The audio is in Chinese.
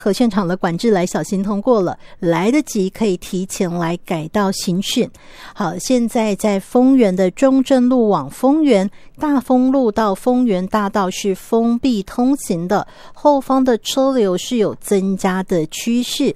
和现场的管制来小心通过了，来得及可以提前来改道行驶。好，现在在丰原的中正路往丰原，大丰路到丰原大道是封闭通行的，后方的车流是有增加的趋势。